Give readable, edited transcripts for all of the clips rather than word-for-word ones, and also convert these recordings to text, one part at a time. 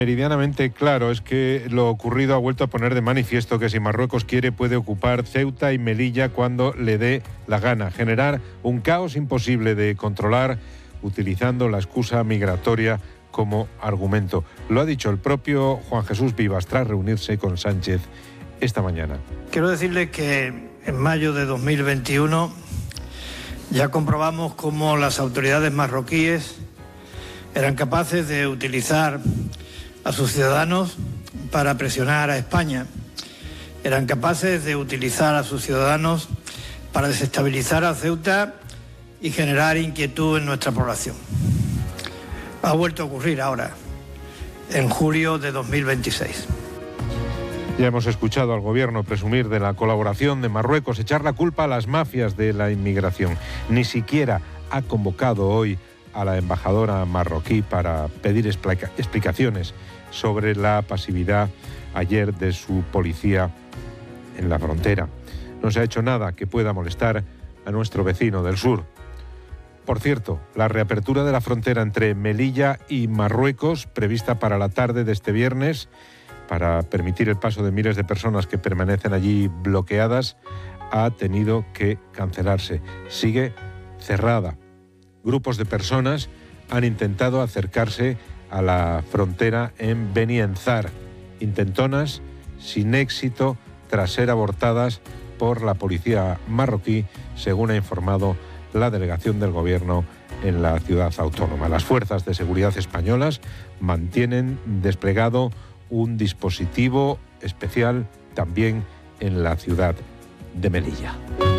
Meridianamente claro es que lo ocurrido ha vuelto a poner de manifiesto que si Marruecos quiere puede ocupar Ceuta y Melilla cuando le dé la gana, generar un caos imposible de controlar utilizando la excusa migratoria como argumento. Lo ha dicho el propio Juan Jesús Vivas tras reunirse con Sánchez esta mañana. Quiero decirle que en mayo de 2021 ya comprobamos cómo las autoridades marroquíes eran capaces de utilizar a sus ciudadanos para presionar a España. Eran capaces de utilizar a sus ciudadanos para desestabilizar a Ceuta y generar inquietud en nuestra población. Ha vuelto a ocurrir ahora, en julio de 2026. Ya hemos escuchado al gobierno presumir de la colaboración de Marruecos, echar la culpa a las mafias de la inmigración. Ni siquiera ha convocado hoy a la embajadora marroquí para pedir explicaciones sobre la pasividad ayer de su policía en la frontera. No se ha hecho nada que pueda molestar a nuestro vecino del sur. Por cierto, la reapertura de la frontera entre Melilla y Marruecos, prevista para la tarde de este viernes, para permitir el paso de miles de personas que permanecen allí bloqueadas, ha tenido que cancelarse. Sigue cerrada. Grupos de personas han intentado acercarse a la frontera en Beni Enzar. Intentonas sin éxito tras ser abortadas por la policía marroquí, según ha informado la delegación del gobierno en la ciudad autónoma. Las fuerzas de seguridad españolas mantienen desplegado un dispositivo especial también en la ciudad de Melilla.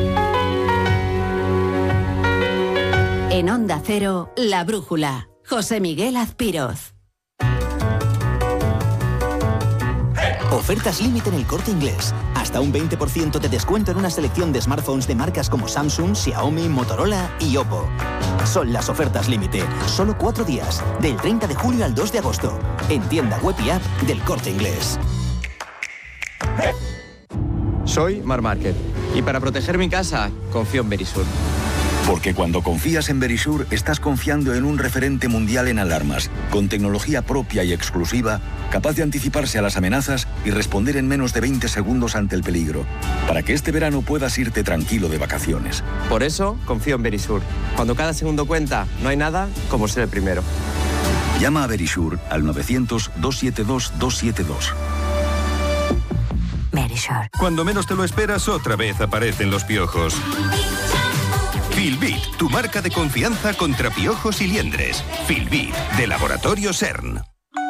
En Onda Cero, La Brújula. José Miguel Azpiroz. Ofertas límite en El Corte Inglés. Hasta un 20% de descuento en una selección de smartphones de marcas como Samsung, Xiaomi, Motorola y Oppo. Son las ofertas límite. Solo 4 días. Del 30 de julio al 2 de agosto. En tienda web y app del Corte Inglés. Soy Mar Márquez. Y para proteger mi casa, confío en Verisur. Porque cuando confías en Verisur, estás confiando en un referente mundial en alarmas, con tecnología propia y exclusiva, capaz de anticiparse a las amenazas y responder en menos de 20 segundos ante el peligro, para que este verano puedas irte tranquilo de vacaciones. Por eso, confío en Verisur. Cuando cada segundo cuenta, no hay nada como ser el primero. Llama a Verisur al 900-272-272. Verisur. Cuando menos te lo esperas, otra vez aparecen los piojos. Filbit, tu marca de confianza contra piojos y liendres. Filbit, de Laboratorio CERN.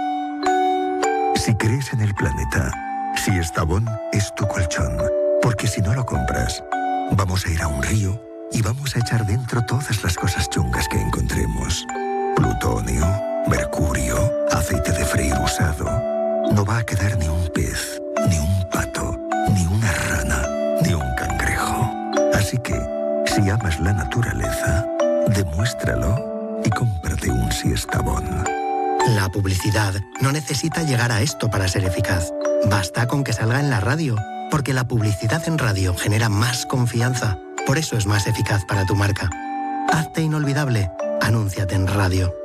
Si crees en el planeta, si Estabón es tu colchón, porque si no lo compras, vamos a ir a un río y vamos a echar dentro todas las cosas chungas que encontremos. Plutonio, mercurio, aceite de freír usado. No va a quedar ni un pez, ni un pato, ni una rana, ni un cangrejo. Así que, si amas la naturaleza, demuéstralo y cómprate un Siestabón. La publicidad no necesita llegar a esto para ser eficaz. Basta con que salga en la radio, porque la publicidad en radio genera más confianza. Por eso es más eficaz para tu marca. Hazte inolvidable. Anúnciate en radio.